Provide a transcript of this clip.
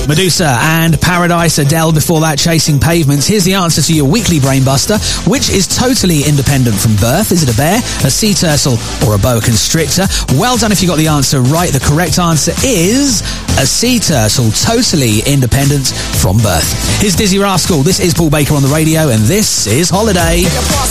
Medusa and Paradise. Adele before that, Chasing Pavements. Here's the answer to your weekly Brainbuster. Which is totally independent from birth? Is it a bear, a sea turtle, or a boa constrictor? Well done if you got the answer right. The correct answer is a sea turtle, totally independent from birth. Here's Dizzy Rascal. This is Paul Baker on the radio, and this is Holiday.